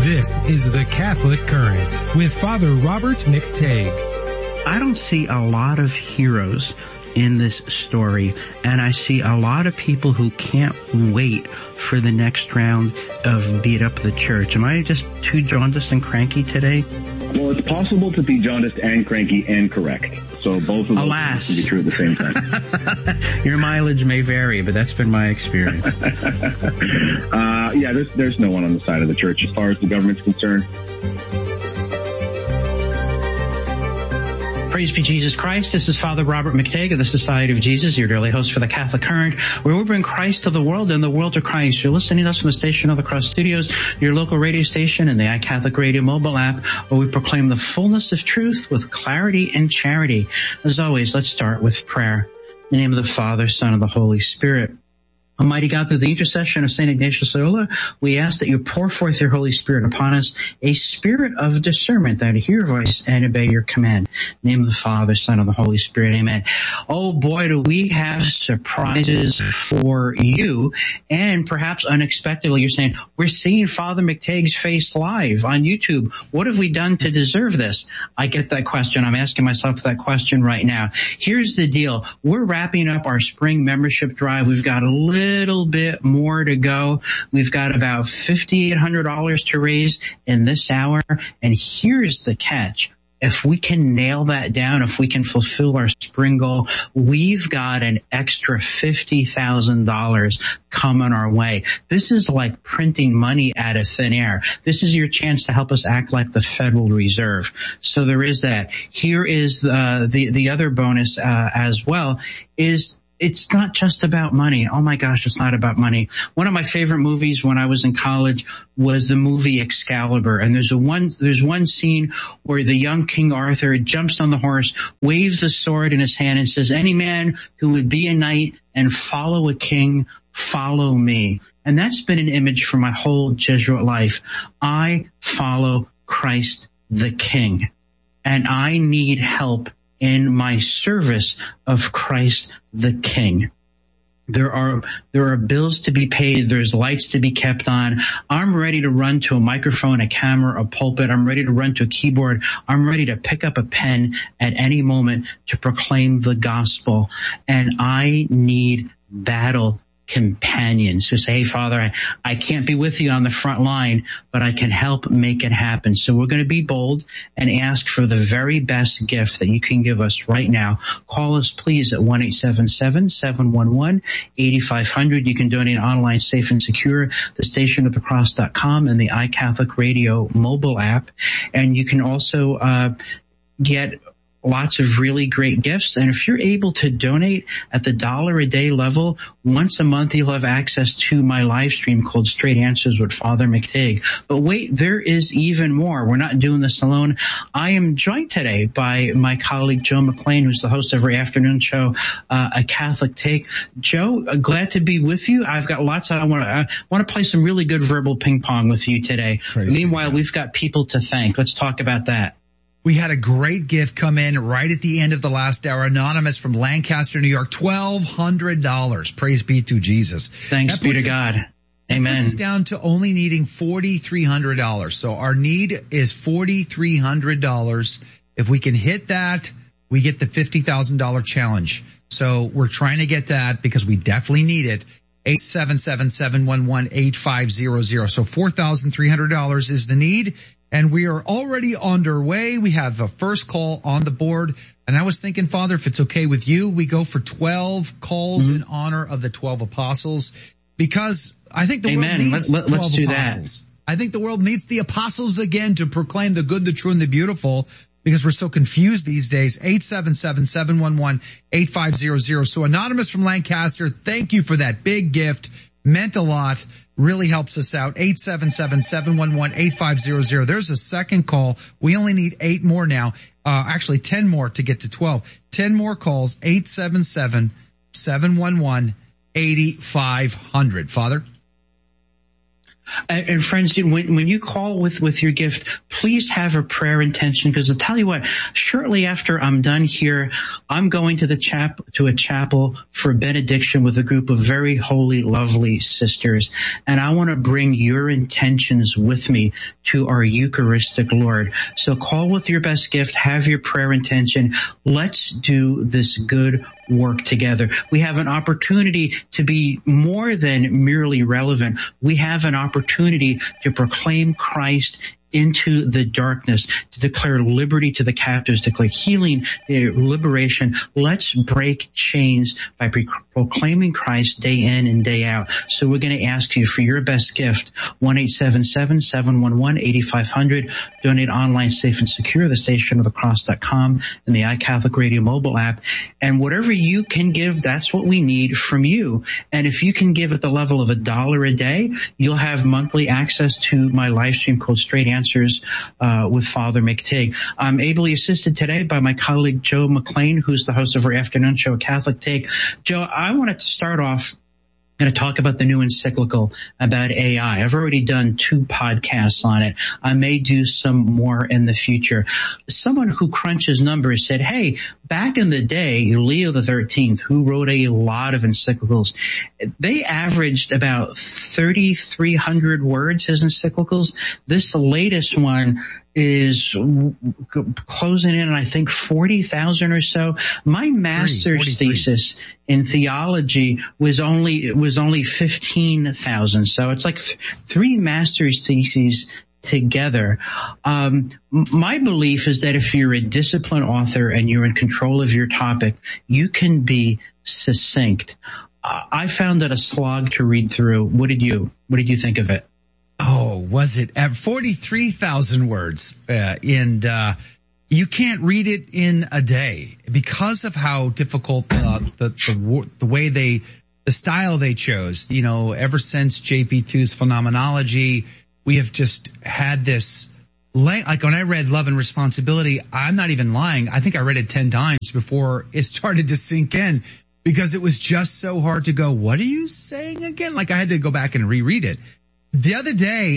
This is the Catholic Current with Father Robert McTague. I don't see a lot of heroes in this story, and I see a lot of people who can't wait for the next round of Beat Up the Church. Am I just too jaundiced and cranky today? Well, it's possible to be jaundiced and cranky and correct. So both of those can be true at the same time. Your mileage may vary, but that's been my experience. Yeah, there's no one on the side of the church as far as the government's concerned. Praise be Jesus Christ. This is Father Robert McTague of the Society of Jesus, your daily host for the Catholic Current, where we bring Christ to the world and the world to Christ. You're listening to us from the Station of the Cross Studios, your local radio station, and the iCatholic Radio mobile app, where we proclaim the fullness of truth with clarity and charity. As always, let's start with prayer. In the name of the Father, Son, and the Holy Spirit. Almighty God, through the intercession of St. Ignatius Loyola, we ask that you pour forth your Holy Spirit upon us, a spirit of discernment that to hear your voice and obey your command. In the name of the Father, Son, and the Holy Spirit. Amen. Oh boy, do we have surprises for you, and perhaps unexpectedly you're saying, we're seeing Father McTague's face live on YouTube. What have we done to deserve this? I get that question. I'm asking myself that question right now. Here's the deal. We're wrapping up our spring membership drive. We've got a little bit more to go. We've got about $5,800 to raise in this hour. And here's the catch. If we can nail that down, if we can fulfill our spring goal, we've got an extra $50,000 coming our way. This is like printing money out of thin air. This is your chance to help us act like the Federal Reserve. So there is that. Here is the other bonus as well is it's not just about money. Oh my gosh, it's not about money. One of my favorite movies when I was in college was the movie Excalibur. And there's one scene where the young King Arthur jumps on the horse, waves the sword in his hand and says, "Any man who would be a knight and follow a king, follow me." And that's been an image for my whole Jesuit life. I follow Christ the King, and I need help in my service of Christ the King. There are bills to be paid. There's lights to be kept on. I'm ready to run to a microphone, a camera, a pulpit. I'm ready to run to a keyboard. I'm ready to pick up a pen at any moment to proclaim the gospel. And I need battle companions who say, "Hey, Father, I can't be with you on the front line, but I can help make it happen." So we're going to be bold and ask for the very best gift that you can give us right now. Call us, please, at 1-877-711-8500. You can donate online, safe and secure, thestationofthecross.com and the iCatholic Radio mobile app. And you can also get lots of really great gifts. And if you're able to donate at the $1 a day level, once a month you'll have access to my live stream called Straight Answers with Father McTague. But wait, there is even more. We're not doing this alone. I am joined today by my colleague Joe McLean, who's the host of our afternoon show, A Catholic Take. Joe, glad to be with you. I've got lots. I want to play some really good verbal ping pong with you today. Meanwhile, we've got people to thank. Let's talk about that. We had a great gift come in right at the end of the last hour. Anonymous from Lancaster, New York, $1,200. Praise be to Jesus. Thanks be to God. Amen. That puts us down to only needing $4,300. So our need is $4,300. If we can hit that, we get the $50,000 challenge. So we're trying to get that because we definitely need it. 877-711-8500. So $4,300 is the need. And we are already underway. We have a first call on the board. And I was thinking, Father, if it's okay with you, we go for 12 calls in honor of the 12 apostles, because I think the world needs 12 let's do apostles. I think the world needs the apostles again to proclaim the good, the true, and the beautiful, because we're so confused these days. 877-711-8500. So Anonymous from Lancaster, thank you for that big gift. Meant a lot. Really helps us out. 877-711-8500. There's a second call. We only need 8 more now. Actually 10 more to get to 12. 10 more calls. 877-711-8500. Father? And friends, when you call with your gift, please have a prayer intention, because I'll tell you what, shortly after I'm done here, I'm going to a chapel for benediction with a group of very holy, lovely sisters. And I want to bring your intentions with me to our Eucharistic Lord. So call with your best gift, have your prayer intention. Let's do this good work together. We have an opportunity to be more than merely relevant. We have an opportunity to proclaim Christ into the darkness, to declare liberty to the captives, declare healing, liberation. Let's break chains by proclaiming Christ day in and day out. So we're going to ask you for your best gift, 1-877-711-8500. Donate online, safe and secure, thestationofthecross.com and the iCatholic Radio mobile app. And whatever you can give, that's what we need from you. And if you can give at the level of $1 a day, you'll have monthly access to my live stream called Straight Answers with Father McTighe. I'm ably assisted today by my colleague Joe McLean, who's the host of our afternoon show, Catholic Take. Joe, I wanted to start off going to talk about the new encyclical about AI. I've already done 2 podcasts on it. I may do some more in the future. Someone who crunches numbers said, hey, back in the day, Leo the 13th, who wrote a lot of encyclicals, they averaged about 3,300 words, his encyclicals. This latest one is closing in, I think, 40,000 or so. My master's thesis in theology was only 15,000. So it's like 3 master's theses together. My belief is that if you're a disciplined author and you're in control of your topic, you can be succinct. I found it a slog to read through. What did you think of it? Oh, was it at 43,000 words? And you can't read it in a day because of how difficult the way the style they chose. You know, ever since JP2's Phenomenology, we have just had this. Like when I read Love and Responsibility, I'm not even lying. I think I read it 10 times before it started to sink in, because it was just so hard to go, what are you saying again? Like I had to go back and reread it. The other day,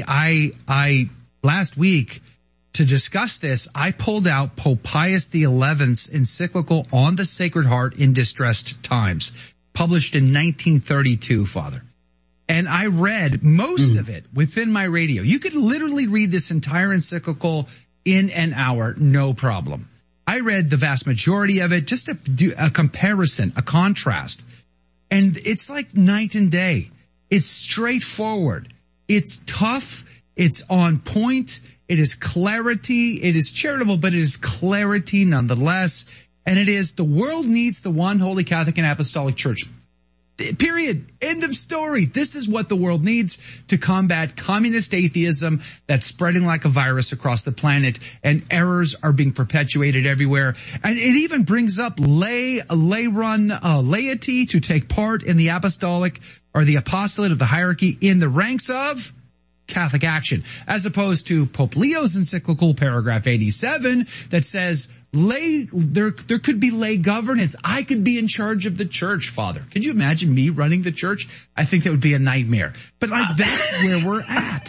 last week, to discuss this, I pulled out Pope Pius XI's encyclical on the Sacred Heart in Distressed Times, published in 1932, Father. And I read most of it within my radio. You could literally read this entire encyclical in an hour, no problem. I read the vast majority of it just to do a comparison, a contrast. And it's like night and day. It's straightforward. It's tough. It's on point. It is clarity. It is charitable, but it is clarity nonetheless. And it is, the world needs the one holy Catholic and Apostolic Church. Period. End of story. This is what the world needs to combat communist atheism that's spreading like a virus across the planet, and errors are being perpetuated everywhere. And it even brings up lay-run laity to take part in the apostolic or the apostolate of the hierarchy in the ranks of Catholic action, as opposed to Pope Leo's encyclical, paragraph 87, that says there could be lay governance. I could be in charge of the church, Father. Could you imagine me running the church? I think that would be a nightmare. But that's where we're at.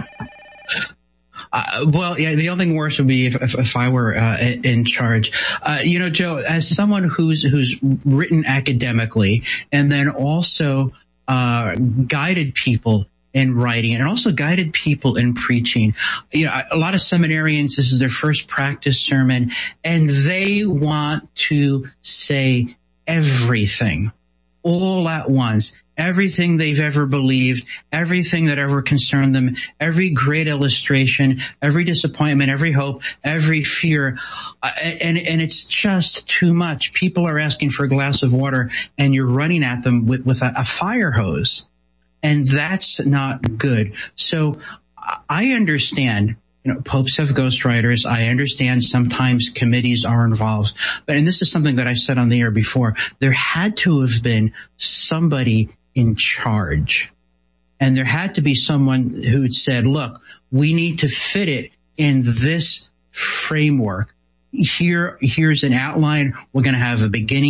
Well, yeah, the only thing worse would be if I were in charge. Joe, as someone who's written academically and then also guided people in writing and also guided people in preaching. A lot of seminarians, this is their first practice sermon, and they want to say everything all at once. Everything they've ever believed, everything that ever concerned them, every great illustration, every disappointment, every hope, every fear. And it's just too much. People are asking for a glass of water and you're running at them with a fire hose. And that's not good. So I understand, popes have ghostwriters. I understand sometimes committees are involved. And this is something that I said on the air before. There had to have been somebody in charge. And there had to be someone who had said, look, we need to fit it in this framework. Here's an outline. We're going to have a beginning,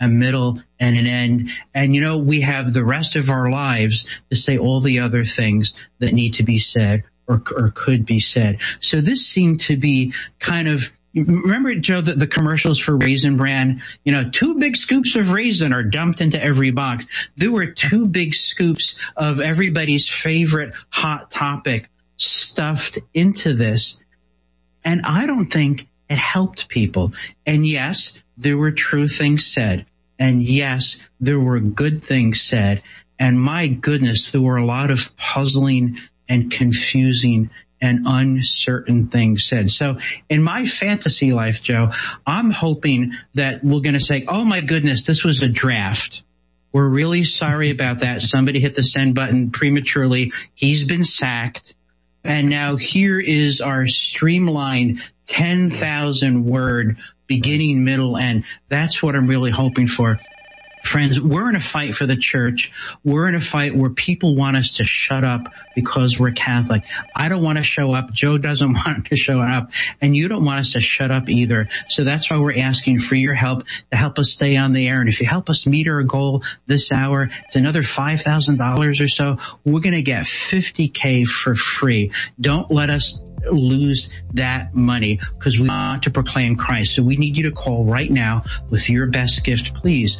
a middle, and an end. And we have the rest of our lives to say all the other things that need to be said or could be said. So this seemed to be kind of, remember, Joe, the commercials for Raisin Bran? 2 big scoops of raisin are dumped into every box. There were 2 big scoops of everybody's favorite hot topic stuffed into this. And I don't think it helped people. And yes, there were true things said. And yes, there were good things said. And my goodness, there were a lot of puzzling and confusing and uncertain things said. So in my fantasy life, Joe, I'm hoping that we're going to say, oh my goodness, this was a draft. We're really sorry about that. Somebody hit the send button prematurely. He's been sacked. And now here is our streamlined 10,000 word beginning, middle, end. That's what I'm really hoping for. Friends, we're in a fight for the church. We're in a fight where people want us to shut up because we're Catholic. I don't want to show up. Joe doesn't want to show up. And you don't want us to shut up either. So that's why we're asking for your help to help us stay on the air. And if you help us meet our goal this hour, it's another $5,000 or so. We're going to get $50K for free. Don't let us lose that money because we want to proclaim Christ. So we need you to call right now with your best gift, please.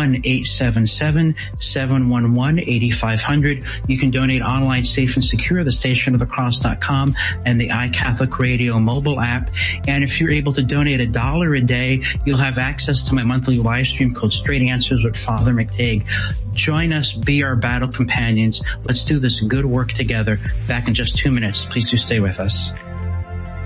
1-877-711-8500. You can donate online, safe and secure, thestationofthecross.com and the iCatholic Radio mobile app. And if you're able to donate $1 a day, you'll have access to my monthly live stream called Straight Answers with Father McTague. Join us, be our battle companions. Let's do this good work together. Back in just 2 minutes. Please do stay with us.